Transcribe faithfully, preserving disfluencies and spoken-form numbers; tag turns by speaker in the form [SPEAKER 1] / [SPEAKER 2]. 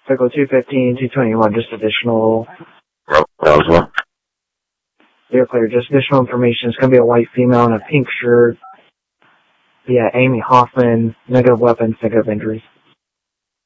[SPEAKER 1] Vehicle two fifteen, two twenty-one, just additional.
[SPEAKER 2] Roswell.
[SPEAKER 1] You're clear. Just additional information. It's going to be a white female in a pink shirt. Yeah, Amy Hoffman, negative weapons, negative injuries.